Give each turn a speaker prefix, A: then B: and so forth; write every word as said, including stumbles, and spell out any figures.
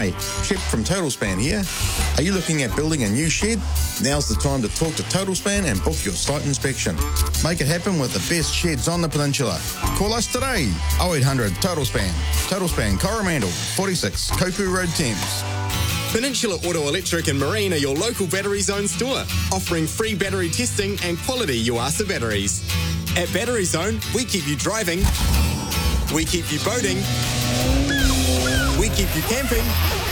A: Hey, Chip from Total Span here. Are you looking at building a new shed? Now's the time to talk to Total Span and book your site inspection. Make it happen with the best sheds on the peninsula. Call us today, oh eight hundred Total Span. Total Span Coromandel, forty-six Kopu Road, Thames.
B: Peninsula Auto Electric and Marine are your local Battery Zone store, offering free battery testing and quality Yuasa batteries. At Battery Zone, we keep you driving, we keep you boating, we keep you camping,